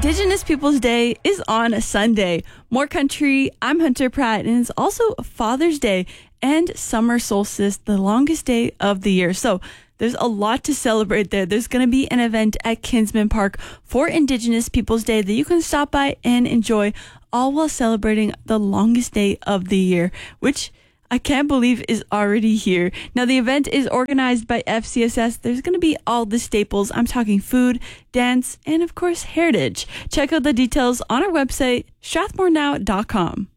Indigenous Peoples Day is on a Sunday. More country, I'm Hunter Pratt, and it's also Father's Day and summer solstice, the longest day of the year. So there's a lot to celebrate there. There's going to be an event at Kinsman Park for Indigenous Peoples Day that you can stop by and enjoy, all while celebrating the longest day of the year, which I can't believe is already here. Now, the event is organized by FCSS. There's going to be all the staples. I'm talking food, dance, and of course, heritage. Check out the details on our website, strathmorenow.com.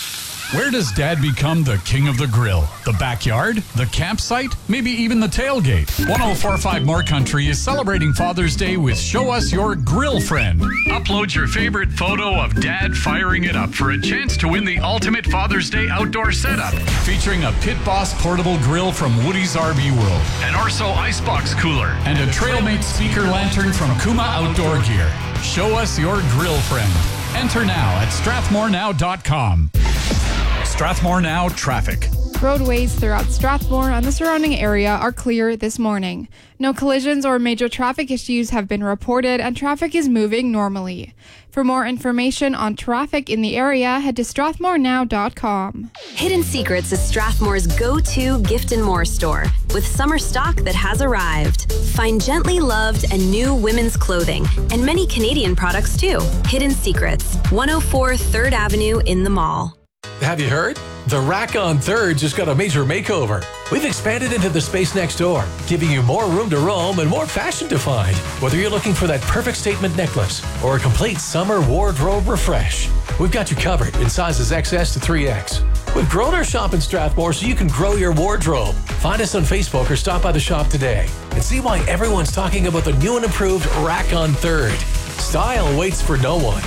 Where does Dad become the king of the grill? The backyard? The campsite? Maybe even the tailgate? 104.5 More Country is celebrating Father's Day with Show Us Your Grill Friend. Upload your favorite photo of Dad firing it up for a chance to win the ultimate Father's Day outdoor setup, featuring a Pit Boss portable grill from Woody's RV World, an Orso Icebox cooler, and a Trailmate speaker lantern from Kuma Outdoor Gear. Show us your grill friend. Enter now at strathmorenow.com. Strathmore Now traffic. Roadways throughout Strathmore and the surrounding area are clear this morning. No collisions or major traffic issues have been reported, and traffic is moving normally. For more information on traffic in the area, head to strathmorenow.com. Hidden Secrets is Strathmore's go-to gift and more store with summer stock that has arrived. Find gently loved and new women's clothing and many Canadian products too. Hidden Secrets, 104 3rd Avenue in the mall. Have you heard? The Rack on 3rd just got a major makeover. We've expanded into the space next door, giving you more room to roam and more fashion to find. Whether you're looking for that perfect statement necklace or a complete summer wardrobe refresh, we've got you covered in sizes XS to 3X. We've grown our shop in Strathmore so you can grow your wardrobe. Find us on Facebook or stop by the shop today and see why everyone's talking about the new and improved Rack on 3rd. Style waits for no one.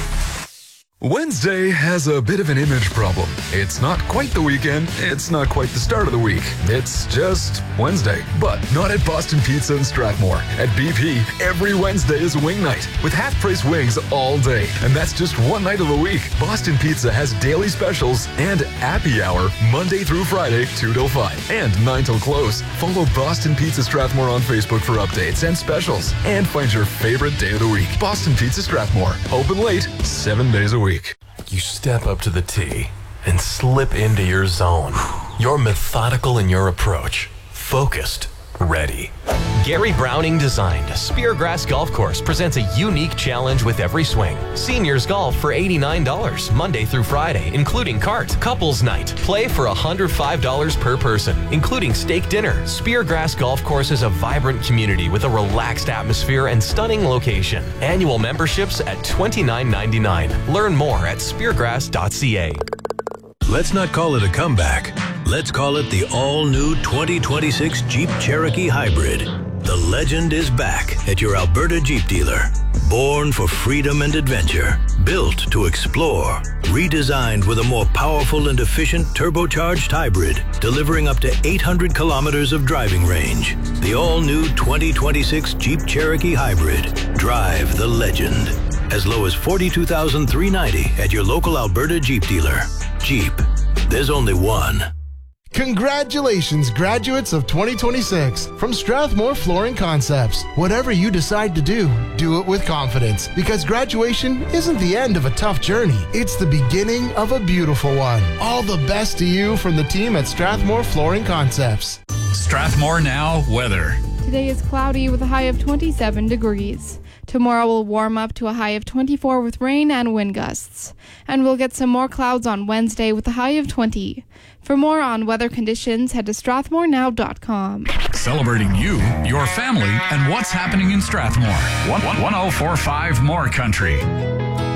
Wednesday has a bit of an image problem. It's not quite the weekend. It's not quite the start of the week. It's just Wednesday. But not at Boston Pizza in Strathmore. At BP, every Wednesday is wing night with half-price wings all day. And that's just one night of the week. Boston Pizza has daily specials and happy hour Monday through Friday, 2 till 5 and 9 till close. Follow Boston Pizza Strathmore on Facebook for updates and specials. And find your favorite day of the week. Boston Pizza Strathmore. Open late, 7 days a week. You step up to the tee and slip into your zone. You're methodical in your approach, focused, ready. Gary Browning designed Speargrass Golf Course presents a unique challenge with every swing. Seniors golf for $89 Monday through Friday, including cart. Couples night, play for $105 per person, including steak dinner. Speargrass Golf Course is a vibrant community with a relaxed atmosphere and stunning location. Annual memberships at $29.99. Learn more at speargrass.ca. Let's not call it a comeback. Let's call it the all-new 2026 Jeep Cherokee Hybrid. The legend is back at your Alberta Jeep dealer. Born for freedom and adventure. Built to explore. Redesigned with a more powerful and efficient turbocharged hybrid, delivering up to 800 kilometers of driving range. The all-new 2026 Jeep Cherokee Hybrid. Drive the legend. As low as $42,390 at your local Alberta Jeep dealer. Jeep. There's only one. Congratulations, graduates of 2026 from Strathmore Flooring Concepts. Whatever you decide to do it with confidence, because graduation isn't the end of a tough journey. It's the beginning of a beautiful one. All the best to you from the team at Strathmore Flooring Concepts. Strathmore Now weather. Today is cloudy with a high of 27 degrees. Tomorrow will warm up to a high of 24 with rain and wind gusts. And we'll get some more clouds on Wednesday with a high of 20. For more on weather conditions, head to strathmorenow.com. Celebrating you, your family, and what's happening in Strathmore. 104.5 More Country.